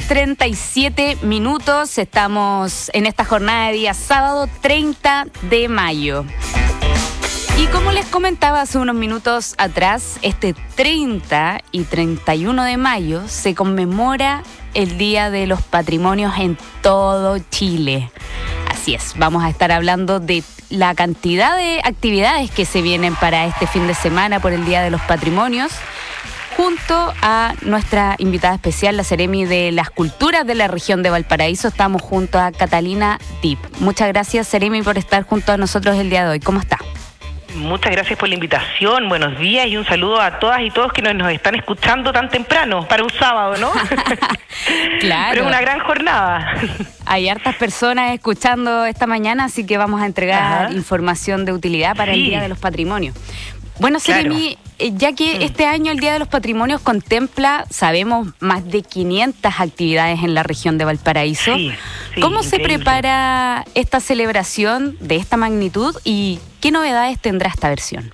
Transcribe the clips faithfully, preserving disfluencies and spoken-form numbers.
treinta y siete minutos. Estamos en esta jornada de día sábado treinta de mayo. Y como les comentaba hace unos minutos atrás, este treinta y treinta y uno de mayo se conmemora el Día de los Patrimonios en todo Chile. Así es, vamos a estar hablando de la cantidad de actividades que se vienen para este fin de semana por el Día de los Patrimonios, junto a nuestra invitada especial, la Seremi de las Culturas de la región de Valparaíso. Estamos junto a Catalina Dip. Muchas gracias, Seremi, por estar junto a nosotros el día de hoy. ¿Cómo está? Muchas gracias por la invitación, buenos días y un saludo a todas y todos que nos, nos están escuchando tan temprano, para un sábado, ¿no? Claro. Pero es una gran jornada. Hay hartas personas escuchando esta mañana, así que vamos a entregar Ajá. información de utilidad para sí. el Día de los Patrimonios. Bueno, Seremi, claro. ya que este año el Día de los Patrimonios contempla, sabemos, más de quinientas actividades en la región de Valparaíso. Sí, sí, ¿Cómo increíble. se prepara esta celebración de esta magnitud y qué novedades tendrá esta versión?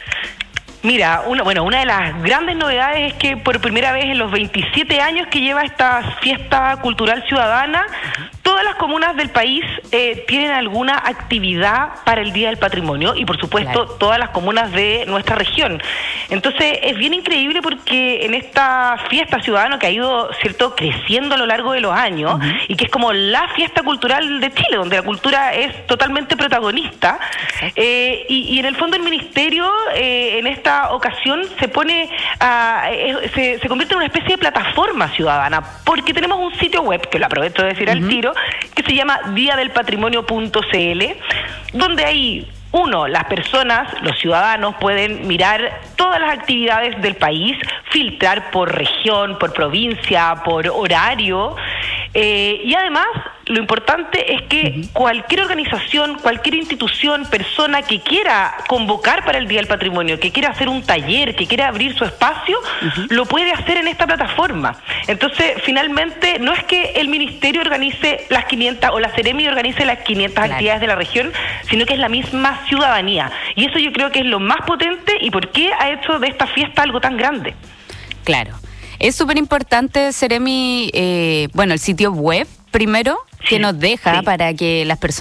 Mira, una, bueno, una de las grandes novedades es que por primera vez en los veintisiete años que lleva esta fiesta cultural ciudadana, todas las comunas del país eh, tienen alguna actividad para el Día del Patrimonio y, por supuesto, claro. todas las comunas de nuestra región. Entonces, es bien increíble porque en esta fiesta ciudadana que ha ido, cierto, creciendo a lo largo de los años uh-huh. y que es como la fiesta cultural de Chile, donde la cultura es totalmente protagonista, eh, y, y en el fondo el Ministerio, eh, en esta ocasión, se pone a, eh, se, se convierte en una especie de plataforma ciudadana, porque tenemos un sitio web, que lo aprovecho de decir uh-huh. al tiro, que se llama día del patrimonio punto c l, donde hay, uno, las personas, los ciudadanos, pueden mirar todas las actividades del país, filtrar por región, por provincia, por horario, eh, y además, lo importante es que uh-huh. cualquier organización, cualquier institución, persona que quiera convocar para el Día del Patrimonio, que quiera hacer un taller, que quiera abrir su espacio, uh-huh. lo puede hacer en esta plataforma. Entonces, finalmente, no es que el Ministerio organice las quinientas o la Seremi organice las quinientas claro. actividades de la región, sino que es la misma ciudadanía. Y eso yo creo que es lo más potente y por qué ha hecho de esta fiesta algo tan grande. Claro. Es súper importante, Seremi, eh, bueno, el sitio web, primero, sí, que nos deja sí. para que las personas